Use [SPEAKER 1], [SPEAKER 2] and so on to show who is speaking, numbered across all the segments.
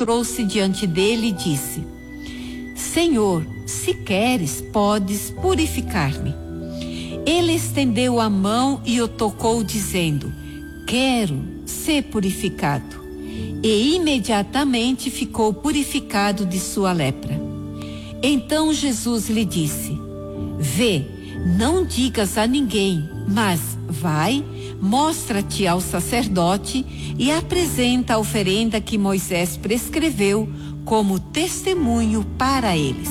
[SPEAKER 1] prostrou-se diante dele e disse: Senhor, se queres, podes purificar-me. Ele estendeu a mão e o tocou, dizendo: Quero ser purificado. E imediatamente ficou purificado de sua lepra. Então Jesus lhe disse: Vê, não digas a ninguém, mas vai, mostra-te ao sacerdote e apresenta a oferenda que Moisés prescreveu como testemunho para eles.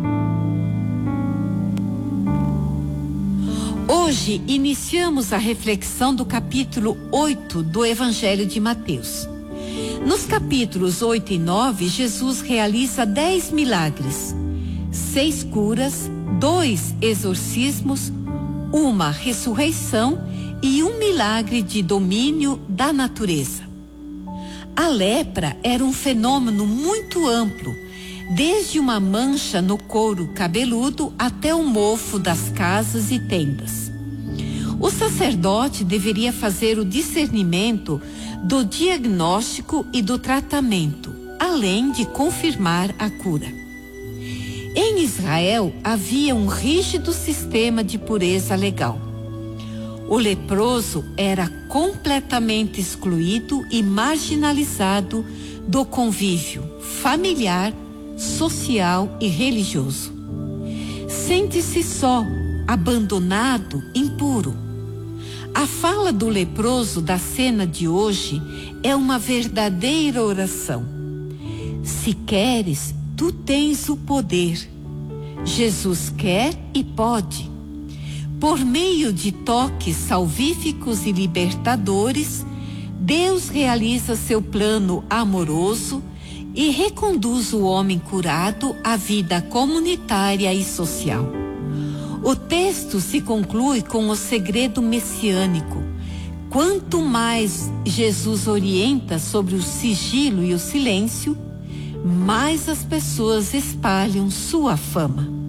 [SPEAKER 1] Hoje iniciamos a reflexão do capítulo 8 do Evangelho de Mateus. Nos capítulos 8 e 9, Jesus realiza 10 milagres, 6 curas, 2 exorcismos, uma ressurreição e um milagre de domínio da natureza. A lepra era um fenômeno muito amplo, desde uma mancha no couro cabeludo até o mofo das casas e tendas. O sacerdote deveria fazer o discernimento do diagnóstico e do tratamento, além de confirmar a cura. Em Israel havia um rígido sistema de pureza legal. O leproso era completamente excluído e marginalizado do convívio familiar, social e religioso. Sente-se só, abandonado, impuro. A fala do leproso da cena de hoje é uma verdadeira oração. Se queres, tu tens o poder. Jesus quer e pode. Por meio de toques salvíficos e libertadores, Deus realiza seu plano amoroso e reconduz o homem curado à vida comunitária e social. O texto se conclui com o segredo messiânico. Quanto mais Jesus orienta sobre o sigilo e o silêncio, mais as pessoas espalham sua fama.